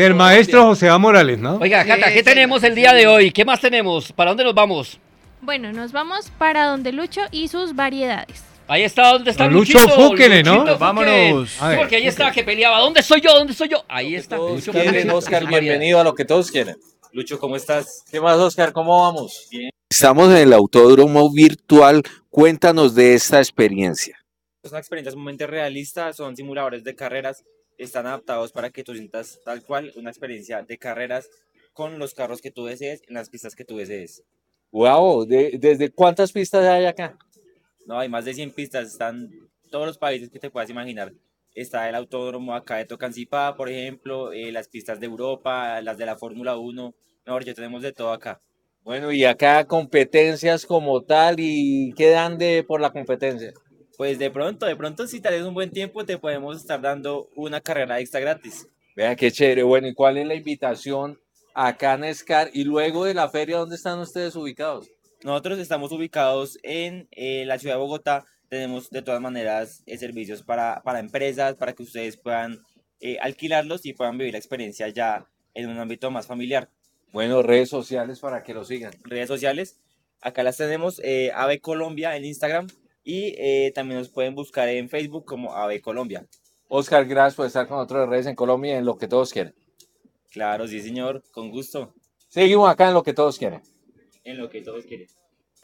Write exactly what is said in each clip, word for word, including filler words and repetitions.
Del maestro José A. Morales, ¿no? Oiga, Cata, ¿qué tenemos el día de hoy? ¿Qué más tenemos? ¿Para dónde nos vamos? Bueno, nos vamos para donde Lucho y sus variedades. Ahí está, ¿dónde está Don Luchito? Lucho Fúquene, ¿no? Luchito Vámonos. Fúquene. Sí, porque ahí está, que peleaba. ¿Dónde soy yo? ¿Dónde soy yo? Ahí está. Todos Lucho quieren, Fúquene. Oscar, bienvenido a lo que todos quieren. Lucho, ¿cómo estás? ¿Qué más, Oscar? ¿Cómo vamos? Bien. Estamos en el autódromo virtual. Cuéntanos de esta experiencia. Es una experiencia sumamente realista, son simuladores de carreras, están adaptados para que tú sientas tal cual una experiencia de carreras con los carros que tú desees en las pistas que tú desees. Wow, ¿de, ¿desde cuántas pistas hay acá? No, hay más de cien pistas, están todos los países que te puedas imaginar. Está el autódromo acá de Tocancipá, por ejemplo, eh, las pistas de Europa, las de la Fórmula uno, mejor, ya tenemos de todo acá. Bueno, y acá competencias como tal, ¿y qué dan de por la competencia? Pues de pronto, de pronto si tal vez un buen tiempo te podemos estar dando una carrera extra gratis. Vea qué chévere. Bueno, ¿y cuál es la invitación acá en SCAR? Y luego de la feria, ¿dónde están ustedes ubicados? Nosotros estamos ubicados en eh, la ciudad de Bogotá. Tenemos de todas maneras eh, servicios para, para empresas, para que ustedes puedan eh, alquilarlos y puedan vivir la experiencia ya en un ámbito más familiar. Bueno, redes sociales para que lo sigan. Redes sociales, acá las tenemos, eh, A B Colombia en Instagram y eh, también nos pueden buscar en Facebook como A B Colombia. Oscar, gracias por estar con nosotros de Redes en Colombia en Lo que Todos Quieren. Claro, sí señor, con gusto. Seguimos acá en Lo que Todos Quieren. En Lo que Todos Quieren.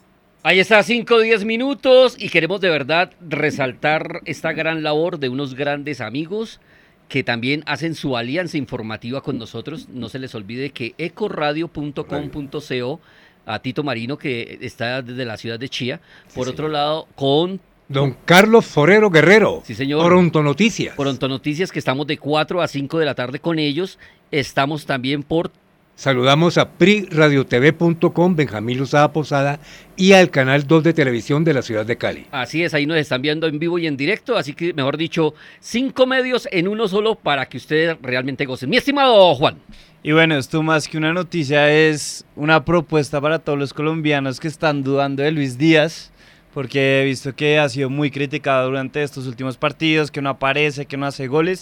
Ahí está, cinco o diez minutos y queremos de verdad resaltar esta gran labor de unos grandes amigos que también hacen su alianza informativa con nosotros. No se les olvide que ecoradio punto com punto co, a Tito Marino, que está desde la ciudad de Chía. Por Sí, otro señor. lado, con Don Carlos Forero Guerrero. Sí, señor. Toronto Noticias. Toronto Noticias, que estamos de cuatro a cinco de la tarde con ellos. Estamos también por... Saludamos a pri radio t v punto com, Benjamín Lozada Posada, y al canal dos de televisión de la ciudad de Cali. Así es, ahí nos están viendo en vivo y en directo, así que, mejor dicho, cinco medios en uno solo para que ustedes realmente gocen. Mi estimado Juan. Y bueno, esto más que una noticia es una propuesta para todos los colombianos que están dudando de Luis Díaz, porque he visto que ha sido muy criticado durante estos últimos partidos, que no aparece, que no hace goles.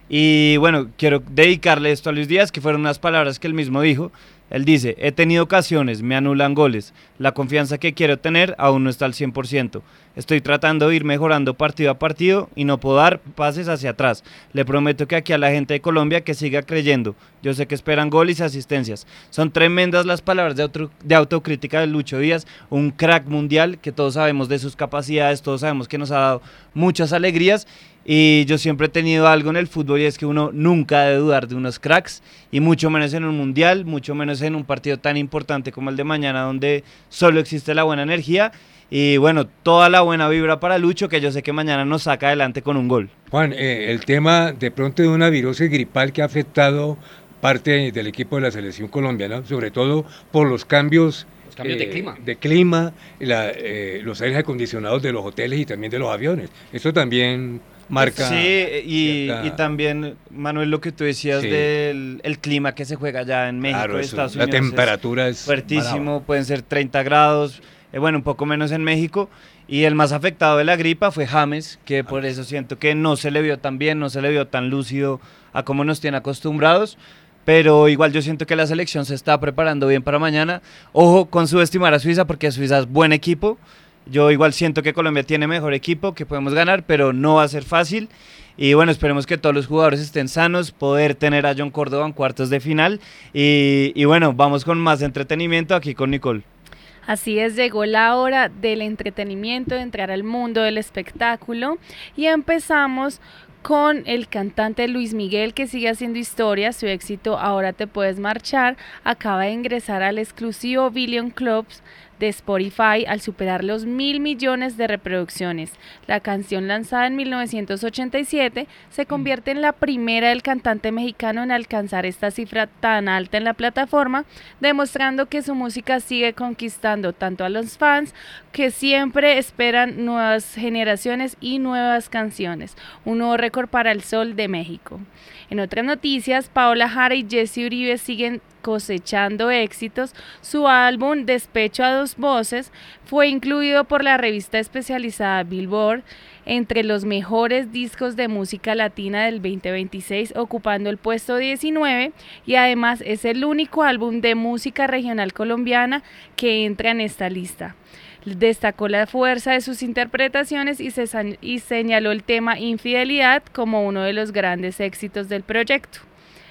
Y bueno, quiero dedicarle esto a Luis Díaz, que fueron unas palabras que él mismo dijo. Él dice: he tenido ocasiones, me anulan goles. La confianza que quiero tener aún no está al cien por ciento. Estoy tratando de ir mejorando partido a partido y no puedo dar pases hacia atrás. Le prometo que aquí a la gente de Colombia que siga creyendo. Yo sé que esperan goles y asistencias. Son tremendas las palabras de, auto, de autocrítica de Lucho Díaz, un crack mundial que todos sabemos de sus capacidades, todos sabemos que nos ha dado muchas alegrías. Y yo siempre he tenido algo en el fútbol y es que uno nunca debe dudar de unos cracks, y mucho menos en un mundial, mucho menos en un partido tan importante como el de mañana, donde solo existe la buena energía. Y bueno, toda la buena vibra para Lucho, que yo sé que mañana nos saca adelante con un gol. Juan, eh, el tema de pronto de una virosis gripal que ha afectado parte del equipo de la selección colombiana, sobre todo por los cambios, Los cambios eh, de clima. de clima, la, eh, los aires acondicionados de los hoteles y también de los aviones. Eso también marca... Sí, y, cierta... y también, Manuel, lo que tú decías Sí. del el clima que se juega allá en México, Claro, en eso, Estados la Unidos. temperatura es, es fuertísimo, brava. pueden ser treinta grados, eh, bueno, un poco menos en México. Y el más afectado de la gripa fue James, que por eso siento que no se le vio tan bien, no se le vio tan lúcido a como nos tiene acostumbrados. Pero igual yo siento que la selección se está preparando bien para mañana. Ojo con subestimar a Suiza, porque Suiza es buen equipo. Yo igual siento que Colombia tiene mejor equipo, que podemos ganar, pero no va a ser fácil. Y bueno, esperemos que todos los jugadores estén sanos, poder tener a John Córdoba en cuartos de final. Y, y bueno, vamos con más entretenimiento aquí con Nicole. Así es, llegó la hora del entretenimiento, de entrar al mundo del espectáculo, y empezamos con el cantante Luis Miguel, que sigue haciendo historia. Su éxito Ahora te puedes marchar acaba de ingresar al exclusivo Billion Clubs de Spotify al superar los mil millones de reproducciones. La canción, lanzada en mil novecientos ochenta y siete, se convierte en la primera del cantante mexicano en alcanzar esta cifra tan alta en la plataforma, demostrando que su música sigue conquistando tanto a los fans, que siempre esperan nuevas generaciones y nuevas canciones. Un nuevo récord para el Sol de México. En otras noticias, Paola Jara y Jesse Uribe siguen cosechando éxitos. Su álbum Despecho a sus voces, fue incluido por la revista especializada Billboard entre los mejores discos de música latina del veinte veintiséis, ocupando el puesto diecinueve, y además es el único álbum de música regional colombiana que entra en esta lista. Destacó la fuerza de sus interpretaciones y, se, y señaló el tema Infidelidad como uno de los grandes éxitos del proyecto.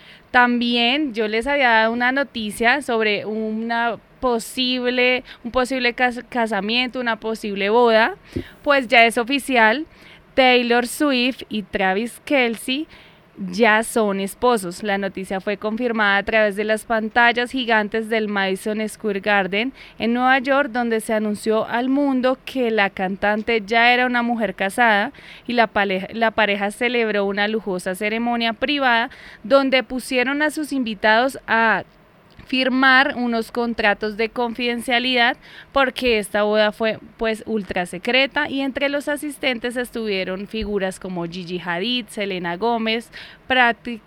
También yo les había dado una noticia sobre una posible, un posible cas casamiento, una posible boda, pues ya es oficial. Taylor Swift y Travis Kelce ya son esposos. La noticia fue confirmada a través de las pantallas gigantes del Madison Square Garden en Nueva York, donde se anunció al mundo que la cantante ya era una mujer casada, y la pareja, la pareja celebró una lujosa ceremonia privada donde pusieron a sus invitados a firmar unos contratos de confidencialidad, porque esta boda fue pues ultra secreta, y entre los asistentes estuvieron figuras como Gigi Hadid, Selena Gómez, Patrick,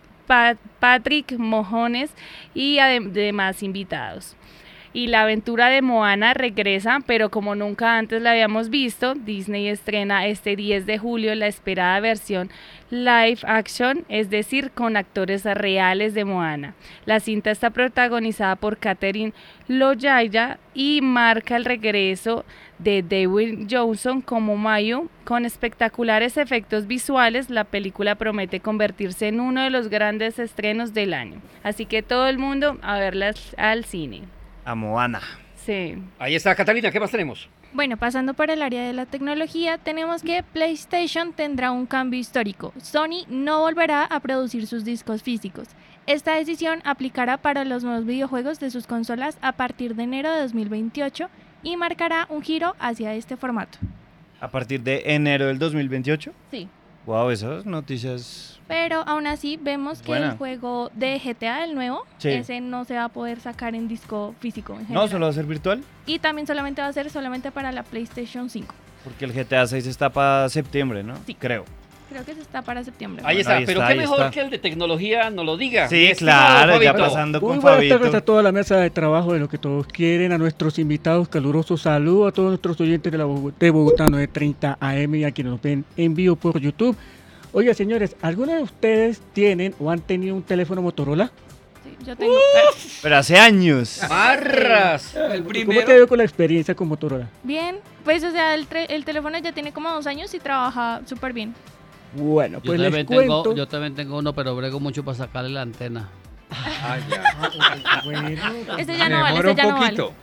Patrick Mojones y además invitados. Y la aventura de Moana regresa, pero como nunca antes la habíamos visto. Disney estrena este diez de julio la esperada versión live action, es decir, con actores reales de Moana. La cinta está protagonizada por Catherine Loyaya y marca el regreso de Dwayne Johnson como Mayu. Con espectaculares efectos visuales, la película promete convertirse en uno de los grandes estrenos del año. Así que todo el mundo a verla al cine. A Moana. Sí. Ahí está, Catalina, ¿qué más tenemos? Bueno, pasando por el área de la tecnología, tenemos que PlayStation tendrá un cambio histórico. Sony no volverá a producir sus discos físicos. Esta decisión aplicará para los nuevos videojuegos de sus consolas a partir de enero de dos mil veintiocho y marcará un giro hacia este formato. ¿A partir de enero del dos mil veintiocho? Sí. Wow, esas noticias. Pero aún así vemos que Buena. el juego de G T A, el nuevo, Sí. ese no se va a poder sacar en disco físico. En No, general. solo va a ser virtual, Y también solamente va a ser solamente para la PlayStation cinco. porque el G T A seis está para septiembre, ¿no? Sí. Creo. Creo que se está para septiembre. Ahí Bueno, está, ahí pero está, qué ahí mejor está. que el de tecnología nos lo diga. Sí, Mi estimado claro, ya Fabito. pasando Muy con buenas tardes a Fabito. toda la mesa de trabajo de lo que todos quieren, a nuestros invitados, caluroso saludo a todos nuestros oyentes de la Bogo- de Bogotá nueve treinta A M y a quienes nos ven en vivo por YouTube. Oiga, señores, ¿alguno de ustedes tienen o han tenido un teléfono Motorola? Sí, yo tengo. Pero hace años. Marras. El ¿Cómo primero. te veo con la experiencia con Motorola? Bien, pues o sea, el, tre- el teléfono ya tiene como dos años y trabaja súper bien. Bueno, Yo pues les también, cuento. tengo, yo también tengo uno, pero brego mucho para sacarle la antena. Ah, ya. Bueno, Ese ya Me no vale, demoro ese ya un no vale. poquito.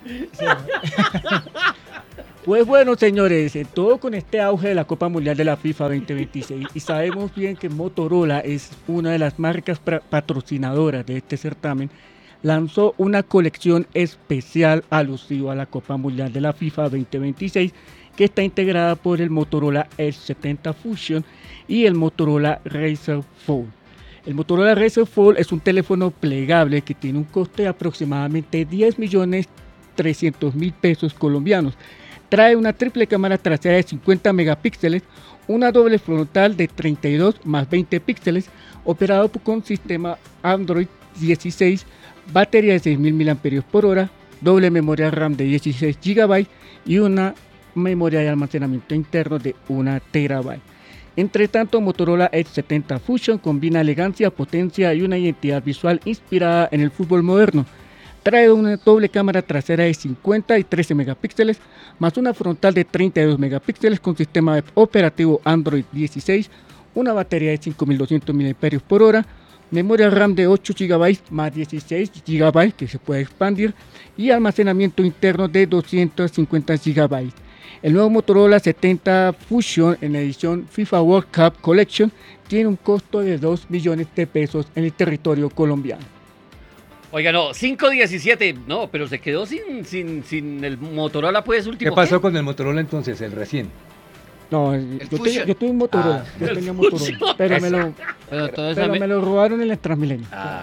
Pues bueno, señores, en todo con este auge de la Copa Mundial de la FIFA veinte veintiséis, y sabemos bien que Motorola es una de las marcas pra- patrocinadoras de este certamen, lanzó una colección especial alusiva a la Copa Mundial de la FIFA veinte veintiséis, que está integrada por el Motorola Edge setenta Fusion y el Motorola Razr Fold. El Motorola Razr Fold es un teléfono plegable que tiene un coste de aproximadamente diez millones trescientos mil pesos colombianos. Trae una triple cámara trasera de cincuenta megapíxeles, una doble frontal de treinta y dos más veinte píxeles, operado con sistema Android dieciséis, batería de seis mil miliamperios por hora, doble memoria RAM de dieciséis gigabytes y una memoria de almacenamiento interno de un terabyte. Entre tanto, Motorola Edge setenta Fusion combina elegancia, potencia y una identidad visual inspirada en el fútbol moderno. Trae una doble cámara trasera de cincuenta y trece megapíxeles, más una frontal de treinta y dos megapíxeles con sistema operativo Android dieciséis, una batería de cinco mil doscientos miliamperios por hora, memoria RAM de ocho gigabytes más dieciséis gigabytes que se puede expandir y almacenamiento interno de doscientos cincuenta gigabytes. El nuevo Motorola setenta Fusion en la edición FIFA World Cup Collection tiene un costo de dos millones de pesos en el territorio colombiano. Oiga, no, cinco diecisiete, no, pero se quedó sin, sin, sin el Motorola, pues, último. ¿Qué pasó con el Motorola entonces, el recién? No, yo, te- Fusion. yo tuve un Motorola, Ah, yo el tenía Fusion. Motorola, pero me lo, Pero todo pero me lo robaron en el Transmilenio. Ah,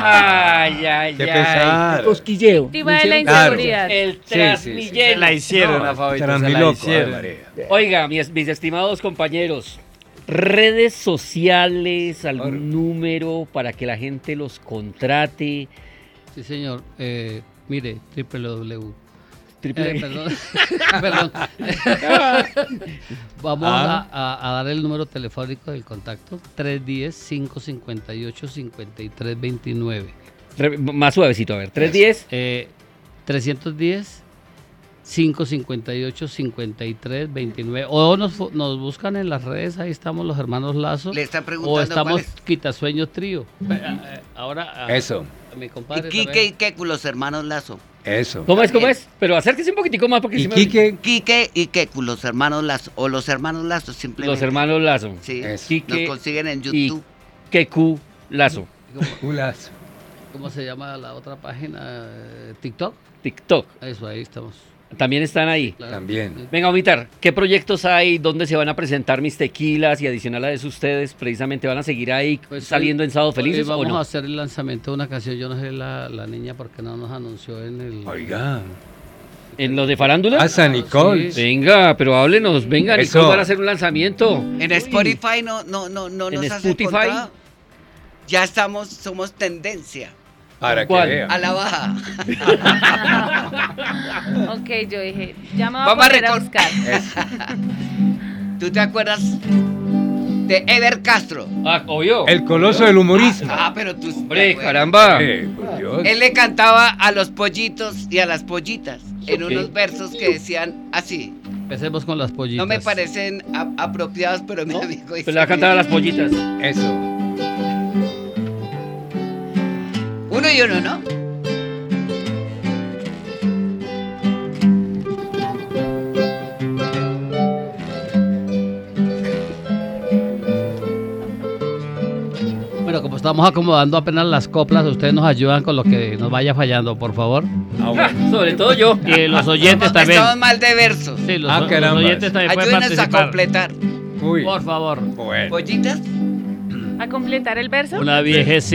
Ay, ay, qué ay. pesar. Cosquilleo. Víctima Me de la hicieron- Claro. inseguridad. El Sí, sí, sí. Transmilleno. Se la hicieron No, a Fabito, serán se muy la locos, hicieron. María. Oiga, mis, mis estimados compañeros, redes sociales, algún Claro. número para que la gente los contrate. Sí, señor. Eh, mire, www. triple. Eh, perdón. Perdón. Vamos Ah. a, a- a dar el número telefónico del contacto: tres uno cero, cinco cinco ocho, cinco tres dos nueve. Re- Más suavecito, a ver. tres diez. Eh, trescientos diez, cinco cinco ocho, cinco tres dos nueve. O nos, fu- nos buscan en las redes, ahí estamos los hermanos Lazo. Le están preguntando O estamos cuál es. Quitasueños Trío. Eh, eh, Ahora, a- Eso. a mi Y compadre. Quique también. y Keku, los hermanos Lazo. Eso. ¿Cómo es? ¿Cómo También. es? Pero acérquese un poquitico más porque Y si me... Quique, Quique y Keku, los hermanos Lazo. O los hermanos Lazo, simplemente. Los hermanos Lazo. Sí, Eso. Quique nos consiguen en y YouTube. Keku Lazo. Ulazo. ¿Cómo se llama la otra página? Eh, ¿TikTok? TikTok. Eso, ahí estamos. También están ahí. Claro. También. Venga, Omitar, ¿qué proyectos hay? ¿Dónde se van a presentar mis tequilas? Y adicional a eso, ustedes precisamente van a seguir ahí Pues saliendo hoy- en Sábado hoy Felices vamos o no? a hacer el lanzamiento de una canción. Yo no sé la, la niña porque no nos anunció en el... Oiga. ¿En los de farándula? A San Nicole. Sí. Venga, pero háblenos. Venga, Eso. Nicole, van a hacer un lanzamiento. En Spotify no, no, no, no ¿En nos has Spotify? encontrado. Ya estamos, somos tendencia. Para que ¿Cuál? vea. A la baja. Ok, yo dije, ya me voy a Vamos a poner a recor- buscar. ¿Tú te acuerdas de Eder Castro? Ah, obvio. El coloso del humorismo. Ah, pero tú... Hombre, bueno. caramba. Eh, por Dios. Él le cantaba a los pollitos y a las pollitas en Ok. unos versos que decían así. Empecemos con las pollitas. No me parecen a- apropiados, pero mi amigo dice... Pues le va a cantar a las pollitas. Eso. Uno y uno, ¿no? Bueno, como estamos acomodando apenas las coplas, ustedes nos ayudan con lo que nos vaya fallando, por favor. Ah, bueno. Sobre todo yo. Y los oyentes Estamos- también. Estamos mal de versos. Sí, los, Ah, los carambas. oyentes también pueden Ayúdenos a participar. completar. Uy. Por favor. Bueno. ¿Pollitas? ¿A completar el verso? Una viejecita